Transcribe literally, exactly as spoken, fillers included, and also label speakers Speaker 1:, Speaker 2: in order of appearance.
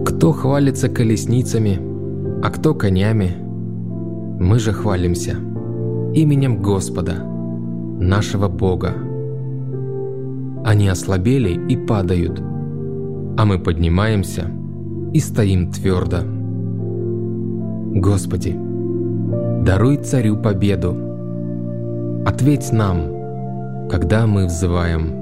Speaker 1: Кто хвалится колесницами, а кто конями, мы же хвалимся именем Господа, нашего Бога. Они ослабели и падают, а мы поднимаемся и стоим твердо. Господи, даруй царю победу. Ответь нам, когда мы взываем.